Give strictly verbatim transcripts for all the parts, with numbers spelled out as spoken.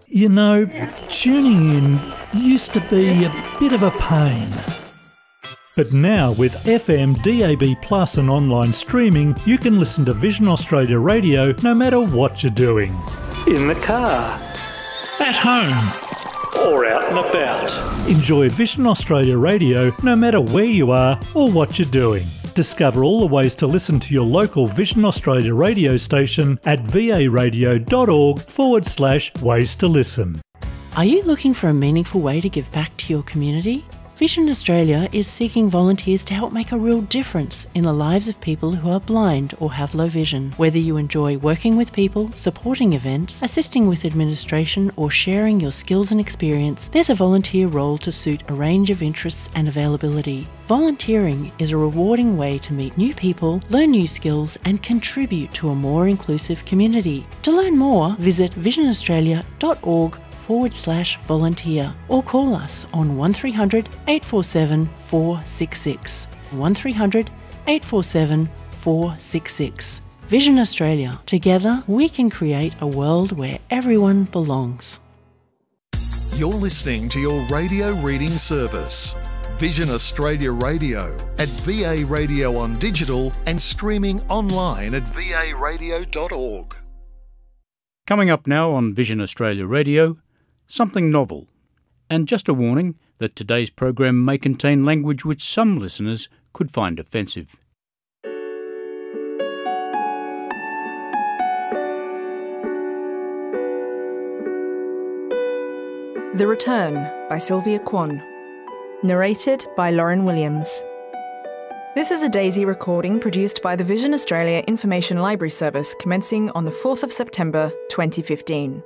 You know, tuning in used to be a bit of a pain. But now with F M, D A B plus and online streaming, you can listen to Vision Australia Radio no matter what you're doing. In the car, at home, or out and about. Enjoy Vision Australia Radio no matter where you are or what you're doing. Discover all the ways to listen to your local Vision Australia radio station at varadio.org forward slash ways to listen. Are you looking for a meaningful way to give back to your community? Vision Australia is seeking volunteers to help make a real difference in the lives of people who are blind or have low vision. Whether you enjoy working with people, supporting events, assisting with administration, or sharing your skills and experience, there's a volunteer role to suit a range of interests and availability. Volunteering is a rewarding way to meet new people, learn new skills, and contribute to a more inclusive community. To learn more, visit visionaustralia.org forward slash volunteer or call us on one three hundred eight four seven four six six. one three hundred eight four seven four six six. Vision Australia. Together we can create a world where everyone belongs. You're listening to your radio reading service. Vision Australia Radio at V A Radio on digital and streaming online at v a radio dot org. Coming up now on Vision Australia Radio, something novel. And just a warning that today's program may contain language which some listeners could find offensive. The Return by Sylvia Kwan. Narrated by Lauren Williams. This is a Daisy recording produced by the Vision Australia Information Library Service commencing on the fourth of September twenty fifteen.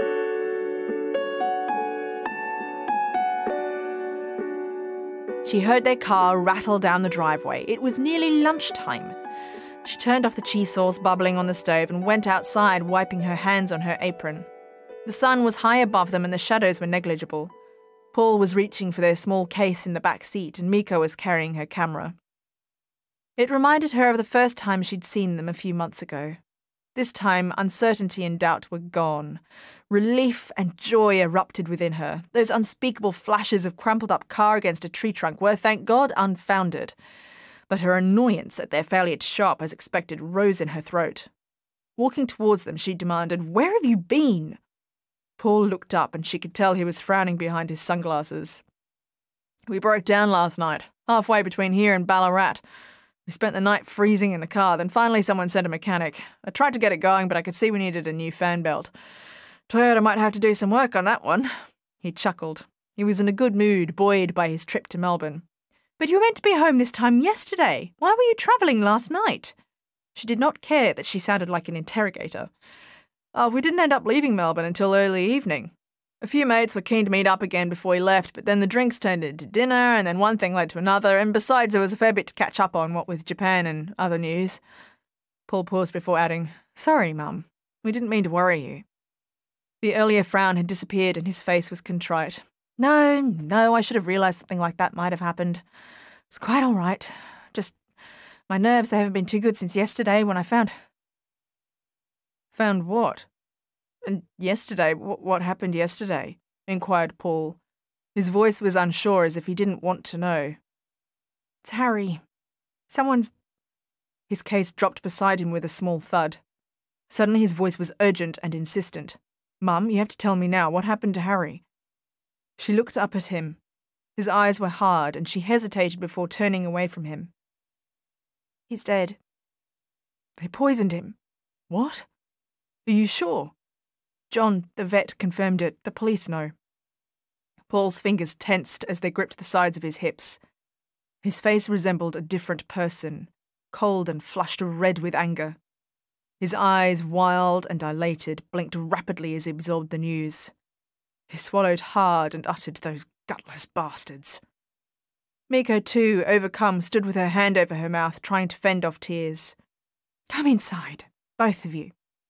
She heard their car rattle down the driveway. It was nearly lunchtime. She turned off the cheese sauce bubbling on the stove and went outside, wiping her hands on her apron. The sun was high above them and the shadows were negligible. Paul was reaching for their small case in the back seat and Miko was carrying her camera. It reminded her of the first time she'd seen them a few months ago. This time, uncertainty and doubt were gone. Relief and joy erupted within her. Those unspeakable flashes of crumpled-up car against a tree trunk were, thank God, unfounded. But her annoyance at their failure to show up as expected rose in her throat. Walking towards them, she demanded, "Where have you been?" Paul looked up and she could tell he was frowning behind his sunglasses. "We broke down last night, halfway between here and Ballarat. We spent the night freezing in the car, then finally someone sent a mechanic. I tried to get it going, but I could see we needed a new fan belt. Toyota might have to do some work on that one." He chuckled. He was in a good mood, buoyed by his trip to Melbourne. "But you were meant to be home this time yesterday. Why were you travelling last night?" She did not care that she sounded like an interrogator. "Oh, we didn't end up leaving Melbourne until early evening. A few mates were keen to meet up again before we left, but then the drinks turned into dinner, and then one thing led to another, and besides there was a fair bit to catch up on, what with Japan and other news." Paul paused before adding, "Sorry, Mum. We didn't mean to worry you." The earlier frown had disappeared and his face was contrite. "No, no, I should have realised something like that might have happened. It's quite all right. Just, my nerves, they haven't been too good since yesterday when I found..." "Found what? And yesterday, w- what happened yesterday?" inquired Paul. His voice was unsure, as if he didn't want to know. "It's Harry. Someone's..." His case dropped beside him with a small thud. Suddenly his voice was urgent and insistent. "Mum, you have to tell me now. What happened to Harry?" She looked up at him. His eyes were hard, and she hesitated before turning away from him. "He's dead. They poisoned him." "What? Are you sure?" "John, the vet, confirmed it. The police know." Paul's fingers tensed as they gripped the sides of his hips. His face resembled a different person, cold and flushed red with anger. His eyes, wild and dilated, blinked rapidly as he absorbed the news. He swallowed hard and uttered, "Those gutless bastards." Miko, too, overcome, stood with her hand over her mouth, trying to fend off tears. "Come inside, both of you."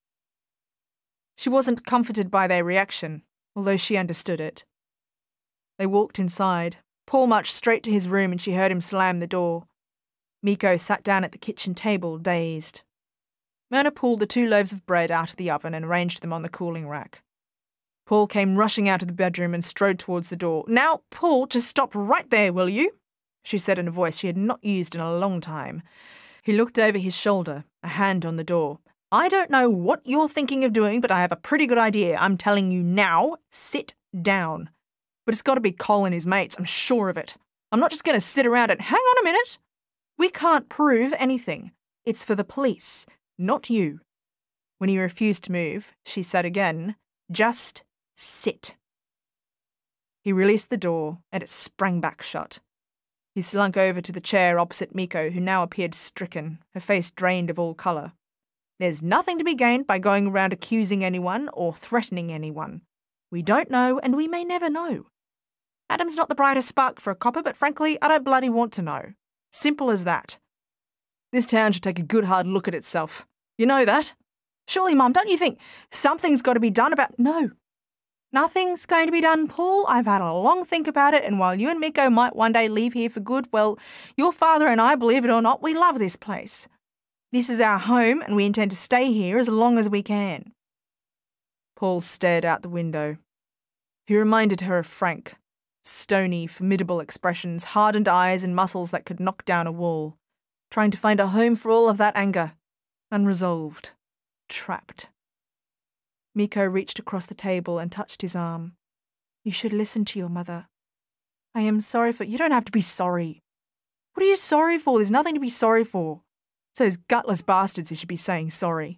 She wasn't comforted by their reaction, although she understood it. They walked inside. Paul marched straight to his room and she heard him slam the door. Miko sat down at the kitchen table, dazed. Myrna pulled the two loaves of bread out of the oven and arranged them on the cooling rack. Paul came rushing out of the bedroom and strode towards the door. "Now, Paul, just stop right there, will you?" she said in a voice she had not used in a long time. He looked over his shoulder, a hand on the door. "I don't know what you're thinking of doing, but I have a pretty good idea. I'm telling you now, sit down. But it's got to be Cole and his mates, I'm sure of it. I'm not just going to sit around and hang on a minute. We can't prove anything. It's for the police, not you." When he refused to move, she said again, "Just sit." He released the door, and it sprang back shut. He slunk over to the chair opposite Miko, who now appeared stricken, her face drained of all colour. "There's nothing to be gained by going around accusing anyone or threatening anyone. We don't know, and we may never know. Adam's not the brightest spark for a copper, but frankly, I don't bloody want to know. Simple as that. This town should take a good hard look at itself. You know that? Surely, Mum, don't you think something's got to be done about—" "No. Nothing's going to be done, Paul. I've had a long think about it, and while you and Miko might one day leave here for good, well, your father and I, believe it or not, we love this place. This is our home, and we intend to stay here as long as we can." Paul stared out the window. He reminded her of Frank. Stony, formidable expressions, hardened eyes and muscles that could knock down a wall. Trying to find a home for all of that anger. Unresolved. Trapped. Miko reached across the table and touched his arm. "You should listen to your mother. I am sorry for—" "You don't have to be sorry. What are you sorry for? There's nothing to be sorry for. It's those gutless bastards who should be saying sorry."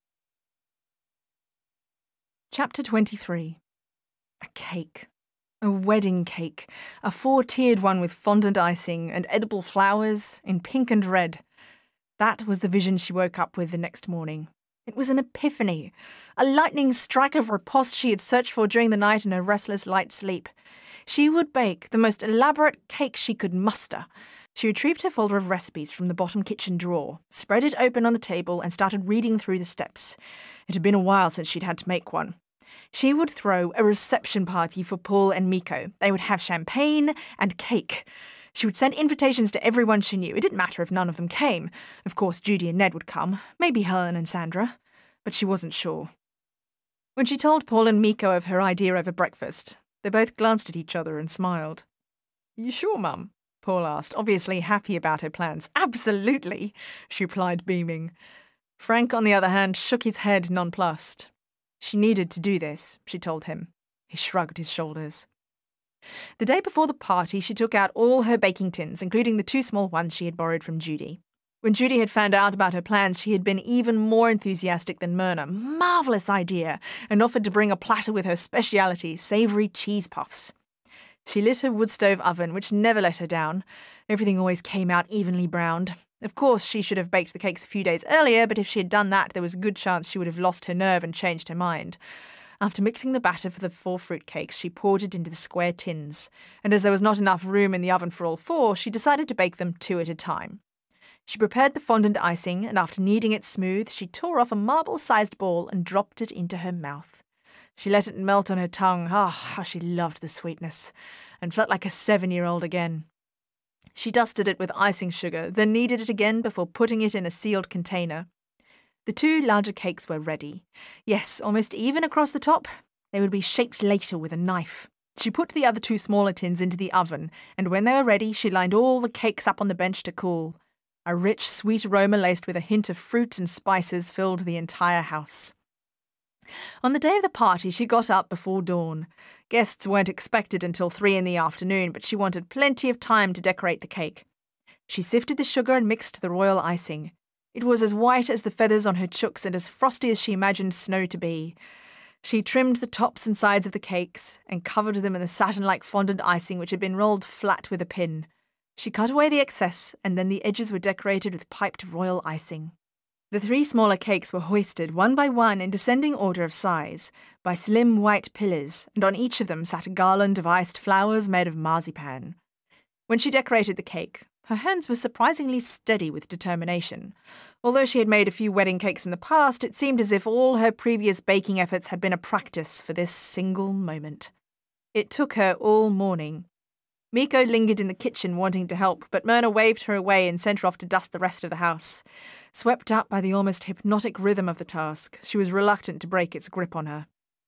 Chapter twenty-three. A cake. A wedding cake. A four-tiered one with fondant icing and edible flowers in pink and red. That was the vision she woke up with the next morning. It was an epiphany, a lightning strike of riposte she had searched for during the night in her restless light sleep. She would bake the most elaborate cake she could muster. She retrieved her folder of recipes from the bottom kitchen drawer, spread it open on the table, and started reading through the steps. It had been a while since she'd had to make one. She would throw a reception party for Paul and Miko. They would have champagne and cake. She would send invitations to everyone she knew. It didn't matter if none of them came. Of course, Judy and Ned would come, maybe Helen and Sandra, but she wasn't sure. When she told Paul and Miko of her idea over breakfast, they both glanced at each other and smiled. "You sure, Mum?" Paul asked, obviously happy about her plans. "Absolutely," she replied, beaming. Frank, on the other hand, shook his head nonplussed. She needed to do this, she told him. He shrugged his shoulders. The day before the party, she took out all her baking tins, including the two small ones she had borrowed from Judy. When Judy had found out about her plans, she had been even more enthusiastic than Myrna. Marvellous idea! And offered to bring a platter with her speciality, savoury cheese puffs. She lit her wood stove oven, which never let her down. Everything always came out evenly browned. Of course, she should have baked the cakes a few days earlier, but if she had done that, there was a good chance she would have lost her nerve and changed her mind. After mixing the batter for the four fruit cakes, she poured it into the square tins, and as there was not enough room in the oven for all four, she decided to bake them two at a time. She prepared the fondant icing, and after kneading it smooth, she tore off a marble-sized ball and dropped it into her mouth. She let it melt on her tongue. Ah, oh, how she loved the sweetness, and felt like a seven-year-old again. She dusted it with icing sugar, then kneaded it again before putting it in a sealed container. The two larger cakes were ready. Yes, almost even across the top. They would be shaped later with a knife. She put the other two smaller tins into the oven, and when they were ready, she lined all the cakes up on the bench to cool. A rich, sweet aroma laced with a hint of fruit and spices filled the entire house. On the day of the party, she got up before dawn. Guests weren't expected until three in the afternoon, but she wanted plenty of time to decorate the cake. She sifted the sugar and mixed the royal icing. It was as white as the feathers on her chooks and as frosty as she imagined snow to be. She trimmed the tops and sides of the cakes and covered them in the satin-like fondant icing which had been rolled flat with a pin. She cut away the excess, and then the edges were decorated with piped royal icing. The three smaller cakes were hoisted one by one in descending order of size, by slim white pillars, and on each of them sat a garland of iced flowers made of marzipan. When she decorated the cake, her hands were surprisingly steady with determination. Although she had made a few wedding cakes in the past, it seemed as if all her previous baking efforts had been a practice for this single moment. It took her all morning. Miko lingered in the kitchen wanting to help, but Myrna waved her away and sent her off to dust the rest of the house. Swept up by the almost hypnotic rhythm of the task, she was reluctant to break its grip on her.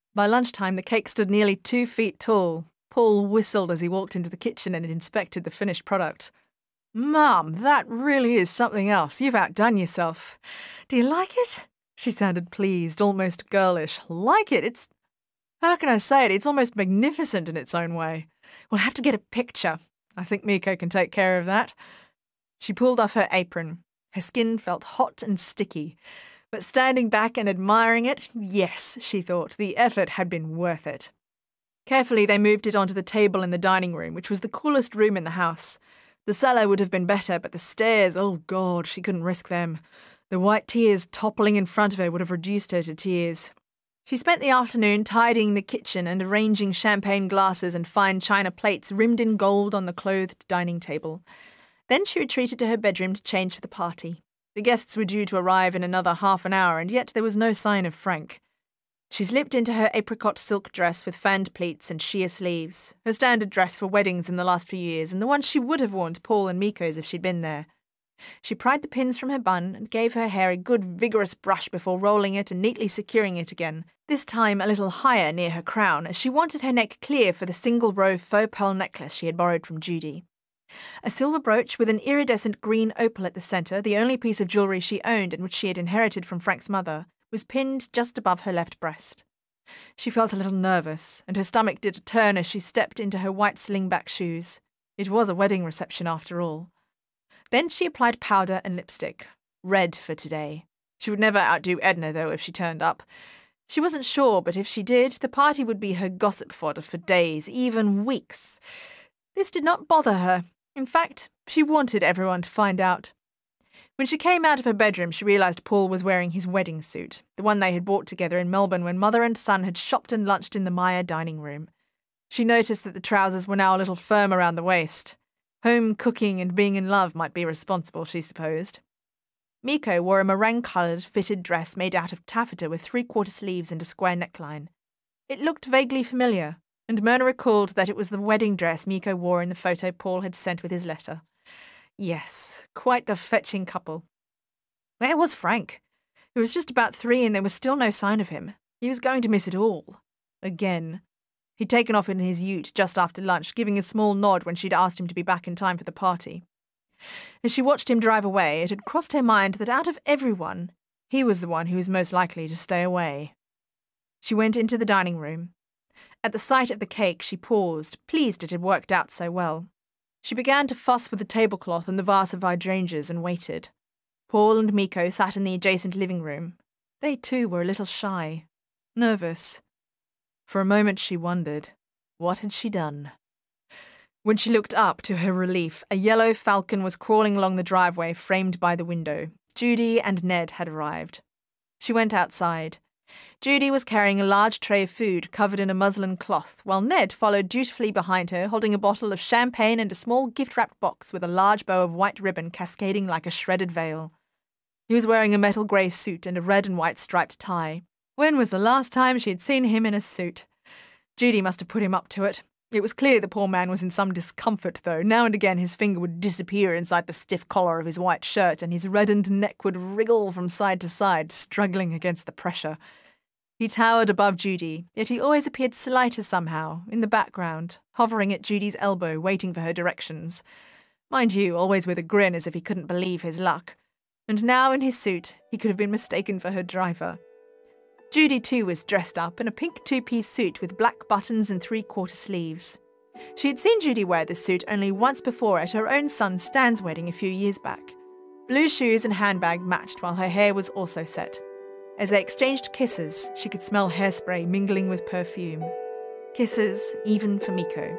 By lunchtime, the cake stood nearly two feet tall. Paul whistled as he walked into the kitchen and inspected the finished product. "Mum, that really is something else. You've outdone yourself. Do you like it?" She sounded pleased, almost girlish. "Like it? It's... How can I say it? It's almost magnificent in its own way. We'll have to get a picture. I think Miko can take care of that." She pulled off her apron. Her skin felt hot and sticky. But standing back and admiring it, yes, she thought, the effort had been worth it. Carefully, they moved it onto the table in the dining room, which was the coolest room in the house. The cellar would have been better, but the stairs, oh God, she couldn't risk them. The white tears toppling in front of her would have reduced her to tears. She spent the afternoon tidying the kitchen and arranging champagne glasses and fine china plates rimmed in gold on the clothed dining table. Then she retreated to her bedroom to change for the party. The guests were due to arrive in another half an hour, and yet there was no sign of Frank. She slipped into her apricot silk dress with fanned pleats and sheer sleeves, her standard dress for weddings in the last few years, and the one she would have worn to Paul and Miko's if she'd been there. She pried the pins from her bun and gave her hair a good vigorous brush before rolling it and neatly securing it again, this time a little higher near her crown, as she wanted her neck clear for the single-row faux pearl necklace she had borrowed from Judy. A silver brooch with an iridescent green opal at the centre, the only piece of jewellery she owned and which she had inherited from Frank's mother, was pinned just above her left breast. She felt a little nervous, and her stomach did a turn as she stepped into her white sling-back shoes. It was a wedding reception after all. Then she applied powder and lipstick. Red for today. She would never outdo Edna, though, if she turned up. She wasn't sure, but if she did, the party would be her gossip fodder for days, even weeks. This did not bother her. In fact, she wanted everyone to find out. When she came out of her bedroom, she realised Paul was wearing his wedding suit, the one they had bought together in Melbourne when mother and son had shopped and lunched in the Maya dining room. She noticed that the trousers were now a little firm around the waist. Home cooking and being in love might be responsible, she supposed. Miko wore a meringue-coloured fitted dress made out of taffeta with three-quarter sleeves and a square neckline. It looked vaguely familiar, and Myrna recalled that it was the wedding dress Miko wore in the photo Paul had sent with his letter. Yes, quite the fetching couple. Where was Frank? It was just about three and there was still no sign of him. He was going to miss it all. Again. He'd taken off in his ute just after lunch, giving a small nod when she'd asked him to be back in time for the party. As she watched him drive away, it had crossed her mind that out of everyone, he was the one who was most likely to stay away. She went into the dining room. At the sight of the cake, she paused, pleased it had worked out so well. She began to fuss with the tablecloth and the vase of hydrangeas and waited. Paul and Miko sat in the adjacent living room. They too were a little shy, nervous. For a moment she wondered, what had she done? When she looked up, to her relief, a yellow falcon was crawling along the driveway framed by the window. Judy and Ned had arrived. She went outside. Judy was carrying a large tray of food covered in a muslin cloth, while Ned followed dutifully behind her, holding a bottle of champagne and a small gift-wrapped box with a large bow of white ribbon cascading like a shredded veil. He was wearing a metal grey suit and a red and white striped tie. When was the last time she had seen him in a suit? Judy must have put him up to it. It was clear the poor man was in some discomfort, though. Now and again his finger would disappear inside the stiff collar of his white shirt, and his reddened neck would wriggle from side to side, struggling against the pressure. He towered above Judy, yet he always appeared slighter somehow, in the background, hovering at Judy's elbow, waiting for her directions. Mind you, always with a grin as if he couldn't believe his luck. And now in his suit, he could have been mistaken for her driver. Judy too was dressed up in a pink two-piece suit with black buttons and three-quarter sleeves. She had seen Judy wear this suit only once before at her own son Stan's wedding a few years back. Blue shoes and handbag matched while her hair was also set. As they exchanged kisses, she could smell hairspray mingling with perfume. Kisses even for Miko.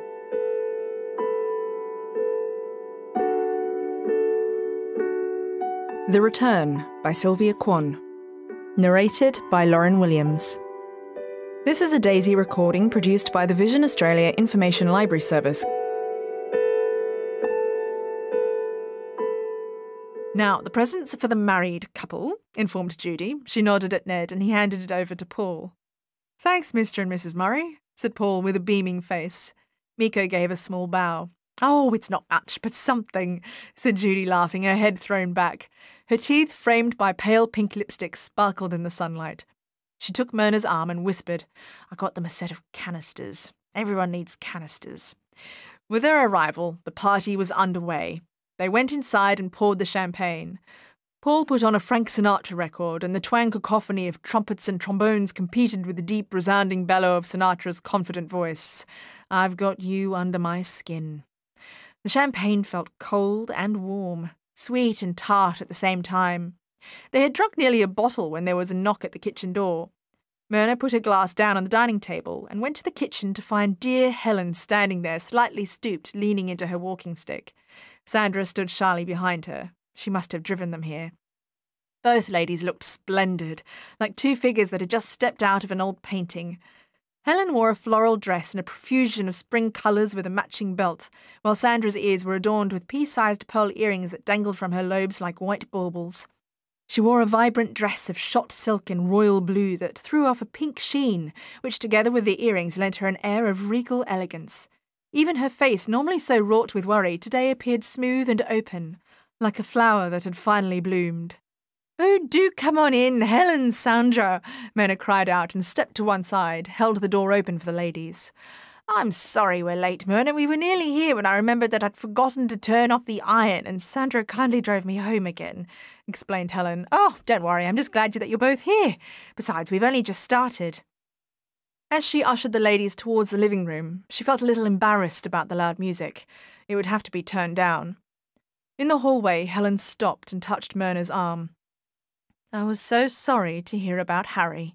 The Return by Sylvia Kwon. Narrated by Lauren Williams. This is a Daisy recording produced by the Vision Australia Information Library Service. Now, the presents are for the married couple, informed Judy. She nodded at Ned and he handed it over to Paul. Thanks, Mister and Missus Murray, said Paul with a beaming face. Miko gave a small bow. Oh, it's not much, but something, said Judy, laughing, her head thrown back. Her teeth, framed by pale pink lipstick, sparkled in the sunlight. She took Myrna's arm and whispered, "I got them a set of canisters. Everyone needs canisters." With their arrival, the party was underway. They went inside and poured the champagne. Paul put on a Frank Sinatra record, and the twang cacophony of trumpets and trombones competed with the deep, resounding bellow of Sinatra's confident voice. "I've got you under my skin." The champagne felt cold and warm, sweet and tart at the same time. They had drunk nearly a bottle when there was a knock at the kitchen door. Myrna put her glass down on the dining table and went to the kitchen to find dear Helen standing there, slightly stooped, leaning into her walking stick. Sandra stood shyly behind her. She must have driven them here. Both ladies looked splendid, like two figures that had just stepped out of an old painting. Helen wore a floral dress and a profusion of spring colours with a matching belt, while Sandra's ears were adorned with pea-sized pearl earrings that dangled from her lobes like white baubles. She wore a vibrant dress of shot silk and royal blue that threw off a pink sheen, which together with the earrings lent her an air of regal elegance. Even her face, normally so wrought with worry, today appeared smooth and open, like a flower that had finally bloomed. "Oh, do come on in, Helen, Sandra," Myrna cried out and stepped to one side, held the door open for the ladies. "I'm sorry we're late, Myrna. We were nearly here when I remembered that I'd forgotten to turn off the iron, and Sandra kindly drove me home again," explained Helen. "Oh, don't worry, I'm just glad that you're both here. Besides, we've only just started." As she ushered the ladies towards the living room, she felt a little embarrassed about the loud music. It would have to be turned down. In the hallway, Helen stopped and touched Myrna's arm. "I was so sorry to hear about Harry."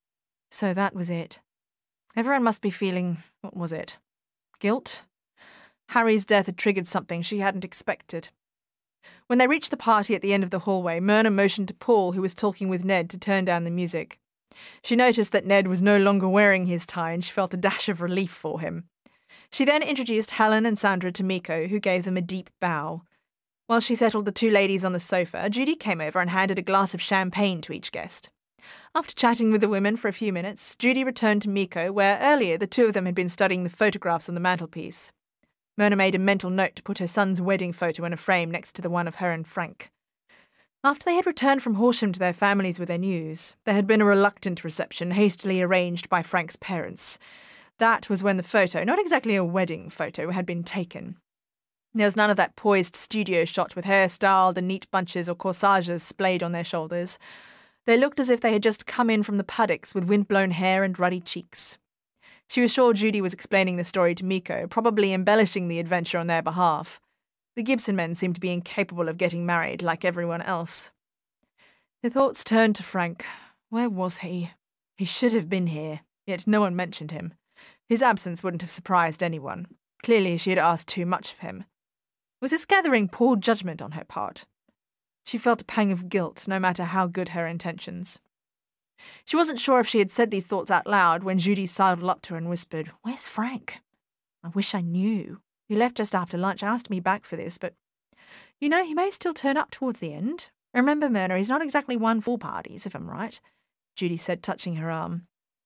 So that was it. Everyone must be feeling, what was it? Guilt? Harry's death had triggered something she hadn't expected. When they reached the party at the end of the hallway, Myrna motioned to Paul, who was talking with Ned, to turn down the music. She noticed that Ned was no longer wearing his tie, and she felt a dash of relief for him. She then introduced Helen and Sandra to Miko, who gave them a deep bow. While she settled the two ladies on the sofa, Judy came over and handed a glass of champagne to each guest. After chatting with the women for a few minutes, Judy returned to Miko, where earlier the two of them had been studying the photographs on the mantelpiece. Myrna made a mental note to put her son's wedding photo in a frame next to the one of her and Frank. After they had returned from Horsham to their families with their news, there had been a reluctant reception hastily arranged by Frank's parents. That was when the photo, not exactly a wedding photo, had been taken. There was none of that poised studio shot with hairstyle, the neat bunches or corsages splayed on their shoulders. They looked as if they had just come in from the paddocks with wind-blown hair and ruddy cheeks. She was sure Judy was explaining the story to Miko, probably embellishing the adventure on their behalf. The Gibson men seemed to be incapable of getting married, like everyone else. Their thoughts turned to Frank. Where was he? He should have been here, yet no one mentioned him. His absence wouldn't have surprised anyone. Clearly she had asked too much of him. Was this gathering poor judgment on her part? She felt a pang of guilt, no matter how good her intentions. She wasn't sure if she had said these thoughts out loud when Judy sidled up to her and whispered, "Where's Frank? I wish I knew. He left just after lunch. Asked me back for this, but, you know, he may still turn up towards the end. Remember, Myrna, he's not exactly one for parties, if I'm right," Judy said, touching her arm.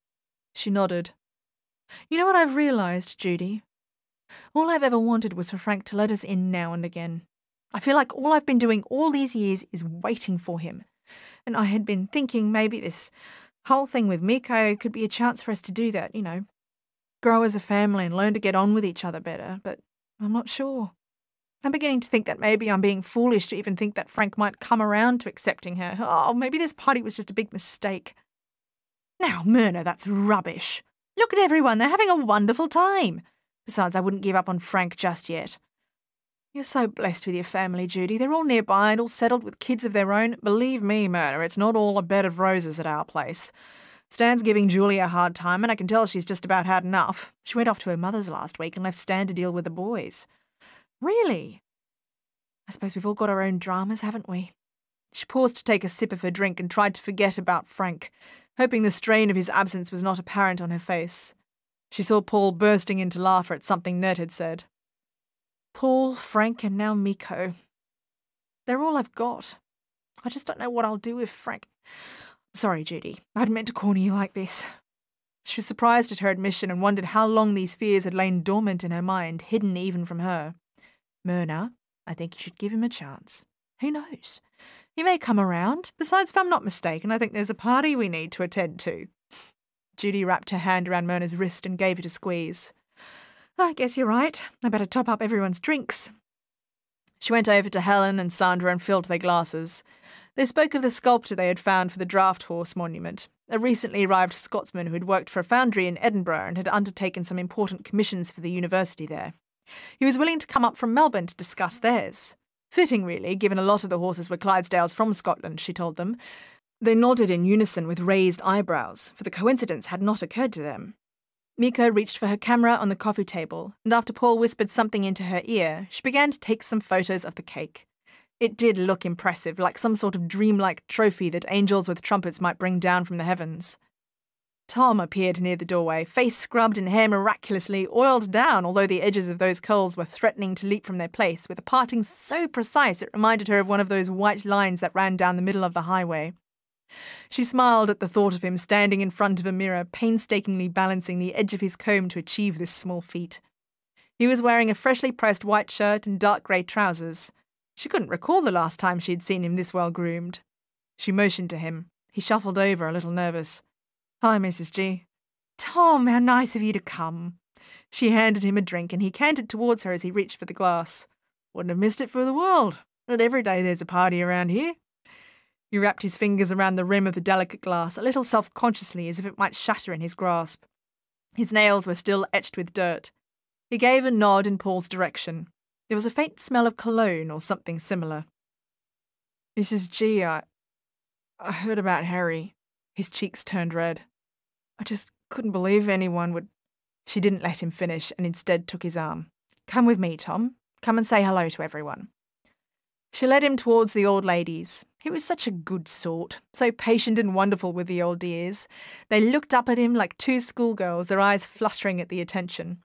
She nodded. "You know what I've realised, Judy? All I've ever wanted was for Frank to let us in now and again. I feel like all I've been doing all these years is waiting for him. And I had been thinking maybe this whole thing with Miko could be a chance for us to do that, you know, grow as a family and learn to get on with each other better, but I'm not sure. I'm beginning to think that maybe I'm being foolish to even think that Frank might come around to accepting her. Oh, maybe this party was just a big mistake." "Now, Myrna, that's rubbish. Look at everyone, they're having a wonderful time. Besides, I wouldn't give up on Frank just yet." "You're so blessed with your family, Judy. They're all nearby and all settled with kids of their own. Believe me, Myrna, it's not all a bed of roses at our place. Stan's giving Julie a hard time, and I can tell she's just about had enough. She went off to her mother's last week and left Stan to deal with the boys." "Really? I suppose we've all got our own dramas, haven't we?" She paused to take a sip of her drink and tried to forget about Frank, hoping the strain of his absence was not apparent on her face. She saw Paul bursting into laughter at something Ned had said. Paul, Frank, and now Miko. They're all I've got. I just don't know what I'll do if Frank... Sorry, Judy. I hadn't meant to corner you like this. She was surprised at her admission and wondered how long these fears had lain dormant in her mind, hidden even from her. "Myrna, I think you should give him a chance. Who knows? He may come around. Besides, if I'm not mistaken, I think there's a party we need to attend to. Judy wrapped her hand around Myrna's wrist and gave it a squeeze. I guess you're right. I better top up everyone's drinks. She went over to Helen and Sandra and filled their glasses. They spoke of the sculptor they had found for the Draft Horse Monument, a recently arrived Scotsman who had worked for a foundry in Edinburgh and had undertaken some important commissions for the university there. He was willing to come up from Melbourne to discuss theirs. Fitting, really, given a lot of the horses were Clydesdales from Scotland, she told them. They nodded in unison with raised eyebrows, for the coincidence had not occurred to them. Miko reached for her camera on the coffee table, and after Paul whispered something into her ear, she began to take some photos of the cake. It did look impressive, like some sort of dreamlike trophy that angels with trumpets might bring down from the heavens. Tom appeared near the doorway, face scrubbed and hair miraculously oiled down, although the edges of those curls were threatening to leap from their place, with a parting so precise it reminded her of one of those white lines that ran down the middle of the highway. She smiled at the thought of him standing in front of a mirror, painstakingly balancing the edge of his comb to achieve this small feat. He was wearing a freshly pressed white shirt and dark grey trousers. She couldn't recall the last time she had seen him this well groomed. She motioned to him. He shuffled over, a little nervous. Hi, Missus G. Tom, how nice of you to come. She handed him a drink and he cantered towards her as he reached for the glass. Wouldn't have missed it for the world. Not every day there's a party around here. He wrapped his fingers around the rim of the delicate glass, a little self-consciously as if it might shatter in his grasp. His nails were still etched with dirt. He gave a nod in Paul's direction. There was a faint smell of cologne or something similar. Missus G, I... I heard about Harry. His cheeks turned red. I just couldn't believe anyone would... She didn't let him finish and instead took his arm. Come with me, Tom. Come and say hello to everyone. She led him towards the old ladies. He was such a good sort, so patient and wonderful with the old dears. They looked up at him like two schoolgirls, their eyes fluttering at the attention.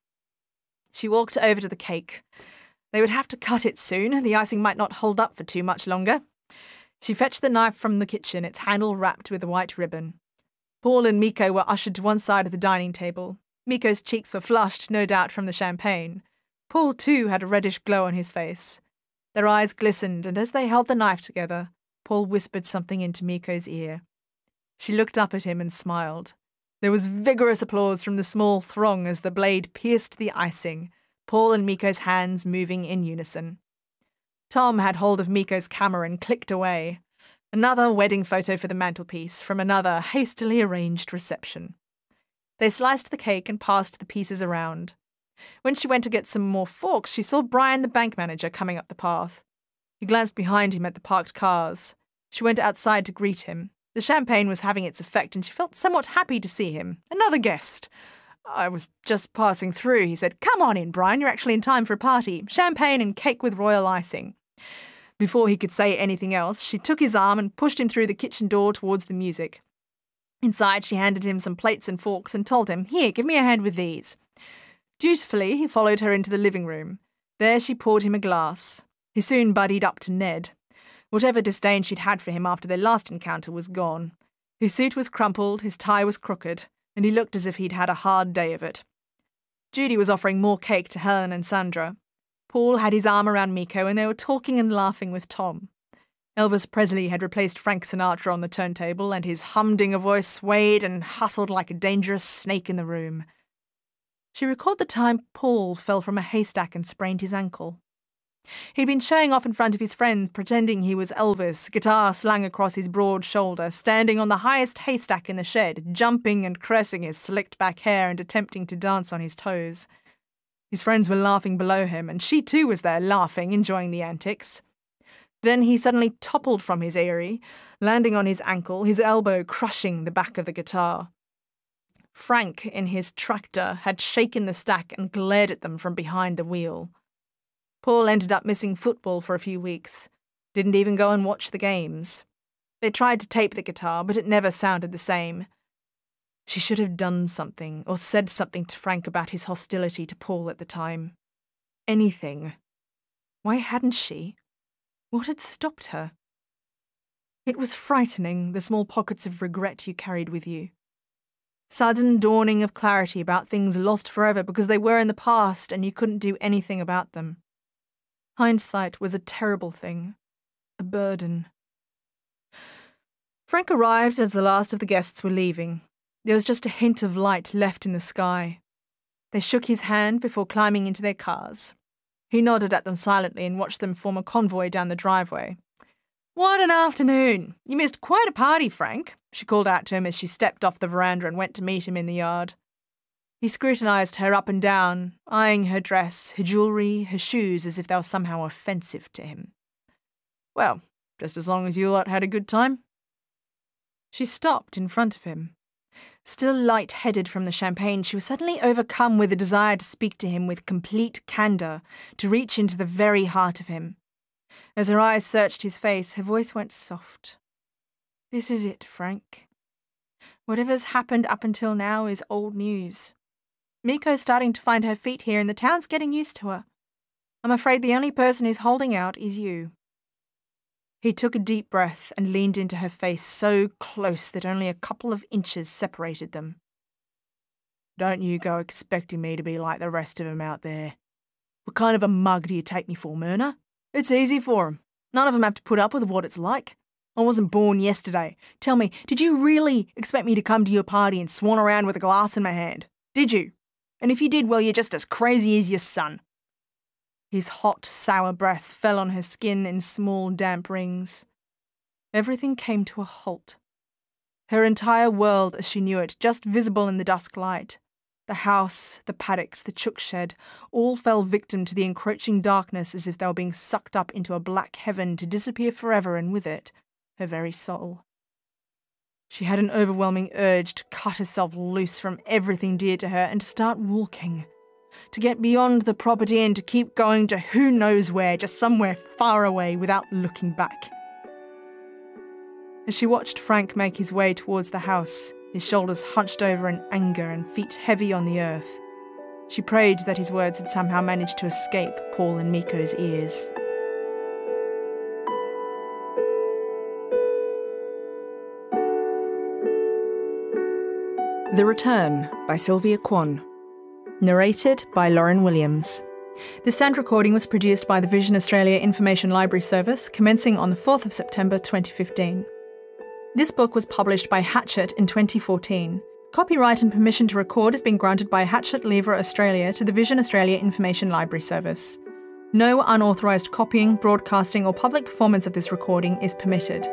She walked over to the cake. They would have to cut it soon. The icing might not hold up for too much longer. She fetched the knife from the kitchen, its handle wrapped with a white ribbon. Paul and Miko were ushered to one side of the dining table. Miko's cheeks were flushed, no doubt from the champagne. Paul, too, had a reddish glow on his face. Their eyes glistened, and as they held the knife together, Paul whispered something into Miko's ear. She looked up at him and smiled. There was vigorous applause from the small throng as the blade pierced the icing, Paul and Miko's hands moving in unison. Tom had hold of Miko's camera and clicked away. Another wedding photo for the mantelpiece from another hastily arranged reception. They sliced the cake and passed the pieces around. When she went to get some more forks, she saw Brian, the bank manager, coming up the path. He glanced behind him at the parked cars. She went outside to greet him. The champagne was having its effect, and she felt somewhat happy to see him. Another guest. I was just passing through, he said. Come on in, Brian. You're actually in time for a party. Champagne and cake with royal icing. Before he could say anything else, she took his arm and pushed him through the kitchen door towards the music. Inside, she handed him some plates and forks and told him, Here, give me a hand with these. Dutifully, he followed her into the living room. There she poured him a glass. He soon buddied up to Ned. Whatever disdain she'd had for him after their last encounter was gone. His suit was crumpled, his tie was crooked, and he looked as if he'd had a hard day of it. Judy was offering more cake to Helen and Sandra. Paul had his arm around Miko and they were talking and laughing with Tom. Elvis Presley had replaced Frank Sinatra on the turntable and his humdinger voice swayed and hustled like a dangerous snake in the room. She recalled the time Paul fell from a haystack and sprained his ankle. He'd been showing off in front of his friends, pretending he was Elvis, guitar slung across his broad shoulder, standing on the highest haystack in the shed, jumping and caressing his slicked back hair and attempting to dance on his toes. His friends were laughing below him, and she too was there, laughing, enjoying the antics. Then he suddenly toppled from his eyrie, landing on his ankle, his elbow crushing the back of the guitar. Frank, in his tractor, had shaken the stack and glared at them from behind the wheel. Paul ended up missing football for a few weeks. Didn't even go and watch the games. They tried to tape the guitar, but it never sounded the same. She should have done something, or said something to Frank about his hostility to Paul at the time. Anything. Why hadn't she? What had stopped her? It was frightening, the small pockets of regret you carried with you. Sudden dawning of clarity about things lost forever because they were in the past and you couldn't do anything about them. Hindsight was a terrible thing, a burden. Frank arrived as the last of the guests were leaving. There was just a hint of light left in the sky. They shook his hand before climbing into their cars. He nodded at them silently and watched them form a convoy down the driveway. "What an afternoon! You missed quite a party, Frank," she called out to him as she stepped off the veranda and went to meet him in the yard. He scrutinised her up and down, eyeing her dress, her jewellery, her shoes as if they were somehow offensive to him. "Well, just as long as you lot had a good time." She stopped in front of him. Still light-headed from the champagne, she was suddenly overcome with a desire to speak to him with complete candour, to reach into the very heart of him. As her eyes searched his face, her voice went soft. "This is it, Frank. Whatever's happened up until now is old news. Miko's starting to find her feet here and the town's getting used to her. I'm afraid the only person who's holding out is you." He took a deep breath and leaned into her face so close that only a couple of inches separated them. "Don't you go expecting me to be like the rest of them out there. What kind of a mug do you take me for, Myrna? It's easy for 'em. None of 'em have to put up with what it's like. I wasn't born yesterday. Tell me, did you really expect me to come to your party and swan around with a glass in my hand? Did you? And if you did, well, you're just as crazy as your son." His hot, sour breath fell on her skin in small, damp rings. Everything came to a halt. Her entire world as she knew it, just visible in the dusk light. The house, the paddocks, the chook shed, all fell victim to the encroaching darkness as if they were being sucked up into a black heaven to disappear forever, and with it, her very soul. She had an overwhelming urge to cut herself loose from everything dear to her and to start walking. To get beyond the property and to keep going to who knows where, just somewhere far away without looking back. As she watched Frank make his way towards the house, his shoulders hunched over in anger and feet heavy on the earth, she prayed that his words had somehow managed to escape Paul and Miko's ears. The Return by Sylvia Kwan. Narrated by Lauren Williams. The sound recording was produced by the Vision Australia Information Library Service, commencing on the fourth of September twenty fifteen. This book was published by Hachette in twenty fourteen. Copyright and permission to record has been granted by Hachette Livre Australia to the Vision Australia Information Library Service. No unauthorised copying, broadcasting or public performance of this recording is permitted.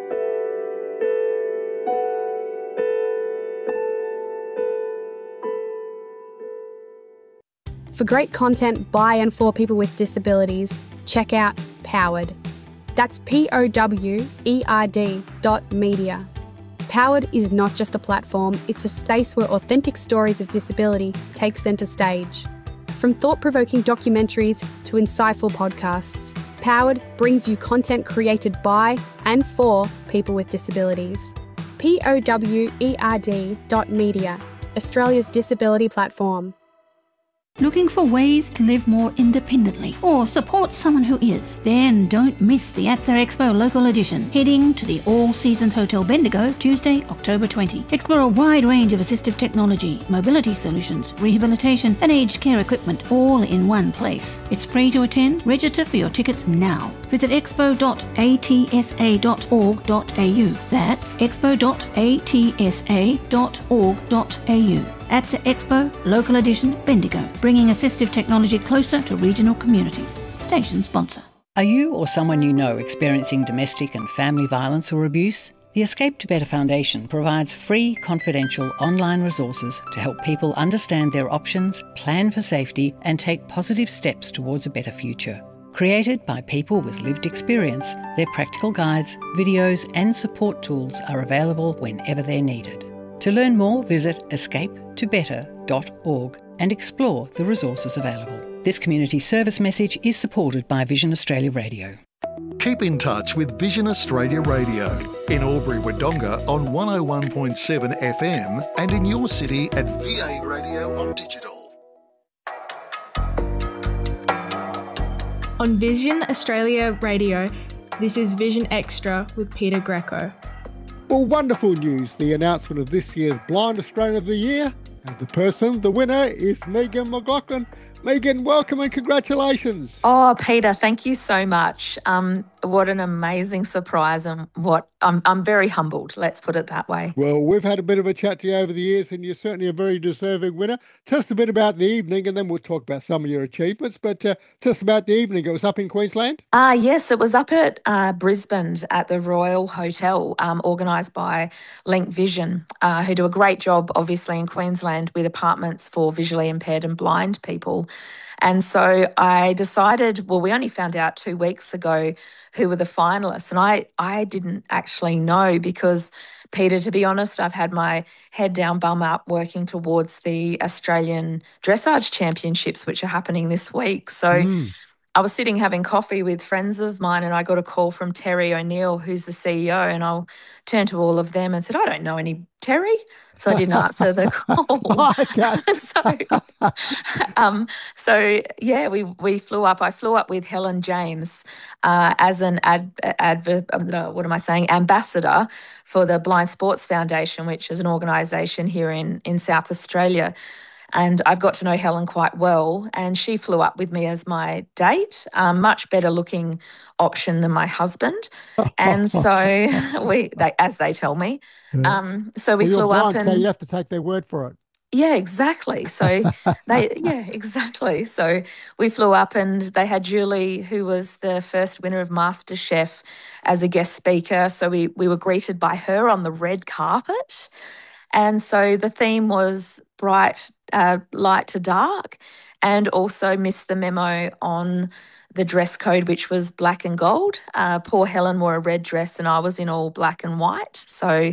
For great content by and for people with disabilities, check out Powered. That's P O W E R D dot media. Powered is not just a platform, it's a space where authentic stories of disability take centre stage. From thought-provoking documentaries to insightful podcasts, Powered brings you content created by and for people with disabilities. P O W E R D dot media, Australia's disability platform. Looking for ways to live more independently or support someone who is? Then don't miss the A T S A Expo Local Edition, heading to the All Seasons Hotel Bendigo Tuesday, October twentieth. Explore a wide range of assistive technology, mobility solutions, rehabilitation and aged care equipment all in one place. It's free to attend. Register for your tickets now. Visit expo dot a t s a dot org dot a u. That's expo dot a t s a dot org dot a u. A T S A Expo Local Edition Bendigo, bringing assistive technology closer to regional communities. Station sponsor. Are you or someone you know experiencing domestic and family violence or abuse? The Escape to Better Foundation provides free, confidential online resources to help people understand their options, plan for safety and take positive steps towards a better future. Created by people with lived experience, their practical guides, videos and support tools are available whenever they're needed. To learn more, visit escape to better dot org and explore the resources available. This community service message is supported by Vision Australia Radio. Keep in touch with Vision Australia Radio in Albury-Wodonga on one oh one point seven F M and in your city at V A Radio on digital. On Vision Australia Radio, this is Vision Extra with Peter Greco. Well, wonderful news, the announcement of this year's Blind Australian of the Year, and the person, the winner, is Megan McLaughlin. Megan, welcome and congratulations. Oh, Peter, thank you so much. Um, what an amazing surprise, and what I'm I'm very humbled. Let's put it that way. Well, we've had a bit of a chat to you over the years, and you're certainly a very deserving winner. Tell us a bit about the evening, and then we'll talk about some of your achievements. But uh, tell us about the evening. It was up in Queensland? Ah, uh, yes, it was up at uh, Brisbane at the Royal Hotel, um, organised by Link Vision, uh, who do a great job, obviously, in Queensland with apartments for visually impaired and blind people. And so I decided, well, we only found out two weeks ago who were the finalists. And I, I didn't actually know because, Peter, to be honest, I've had my head down, bum up, working towards the Australian Dressage Championships, which are happening this week. So mm. I was sitting having coffee with friends of mine, and I got a call from Terry O'Neill, who's the C E O, and I'll turn to all of them and said, I don't know any Terry. So I didn't answer the call. so, um, so yeah, we we flew up. I flew up with Helen James uh, as an ad, adver, uh, what am I saying, ambassador for the Blind Sports Foundation, which is an organisation here in in South Australia. And I've got to know Helen quite well, and she flew up with me as my date, um, much better looking option than my husband. And so we, they, as they tell me, yeah. um, so we well, flew blind, up and so you have to take their word for it. Yeah, exactly. So they, yeah, exactly. So we flew up, and they had Julie, who was the first winner of MasterChef, as a guest speaker. So we we were greeted by her on the red carpet. And so the theme was bright uh, light to dark, and also missed the memo on the dress code, which was black and gold. Uh, poor Helen wore a red dress and I was in all black and white. So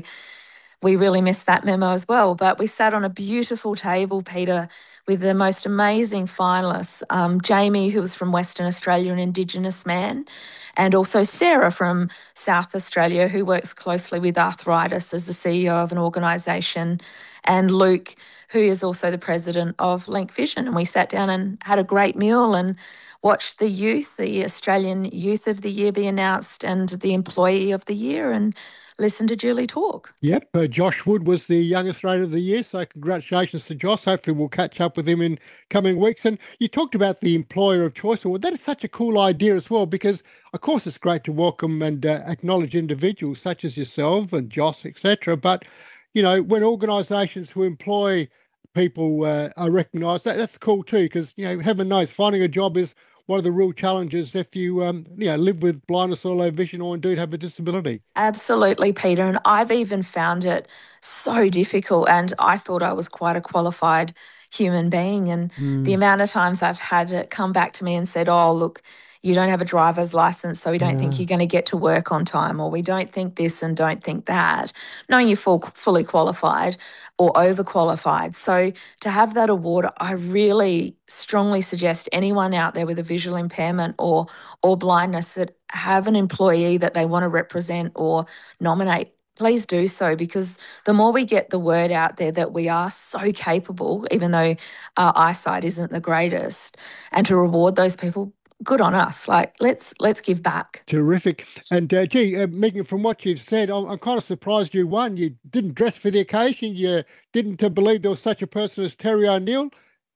we really missed that memo as well. But we sat on a beautiful table, Peter, with the most amazing finalists. Um, Jamie, who was from Western Australia, an Indigenous man, and also Sarah from South Australia, who works closely with arthritis as the C E O of an organisation, and Luke, who is also the president of Link Vision. And we sat down and had a great meal and watched the youth, the Australian Youth of the Year be announced, and the Employee of the Year, and listen to Julie talk. Yep, uh, Josh Wood was the Young Australian of the Year, so congratulations to Josh. Hopefully we'll catch up with him in coming weeks. And you talked about the Employer of Choice Award. That is such a cool idea as well, because of course it's great to welcome and uh, acknowledge individuals such as yourself and Josh, et cetera. But, you know, when organisations who employ people uh, are recognised, that, that's cool too, because, you know, heaven knows finding a job is one of the real challenges if you um, you know, live with blindness or low vision, or indeed have a disability. Absolutely, Peter. And I've even found it so difficult. And I thought I was quite a qualified human being. And mm. the amount of times I've had it come back to me and said, oh, look, you don't have a driver's license, so we don't yeah. think you're going to get to work on time, or we don't think this and don't think that, knowing you're full, fully qualified or overqualified. So to have that award, I really strongly suggest anyone out there with a visual impairment or or blindness that have an employee that they want to represent or nominate, please do so, because the more we get the word out there that we are so capable, even though our eyesight isn't the greatest, and to reward those people, good on us. Like, let's let's give back. Terrific. And uh, gee, uh, Megan, from what you've said, I'm, I'm kind of surprised you won. You didn't dress for the occasion. You didn't uh, believe there was such a person as Terry O'Neill.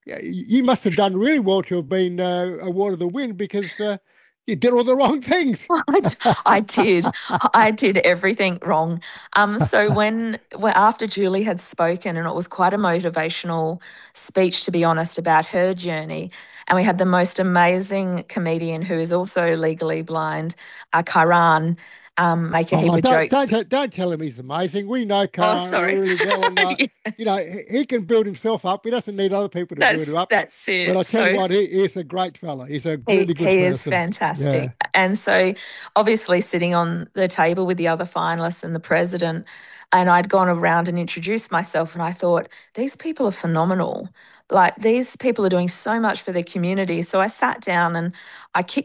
You must have done really well to have been uh, awarded the win, because uh, you did all the wrong things. I did. I did everything wrong. Um, so when, when after Julie had spoken, and it was quite a motivational speech, to be honest, about her journey, and we had the most amazing comedian who is also legally blind, uh, Karan, um, make a oh, heap of don't, jokes. Don't, don't tell him he's amazing. We know Karan oh, sorry. really well. And, uh, yeah. You know, he can build himself up. He doesn't need other people to that's, build him up. That's it. But I tell so, you what, he, he's a great fella. He's a really he, good He person. is fantastic. Yeah. And so obviously sitting on the table with the other finalists and the president, and I'd gone around and introduced myself, and I thought, these people are phenomenal. Like, these people are doing so much for their community. So I sat down and I kicked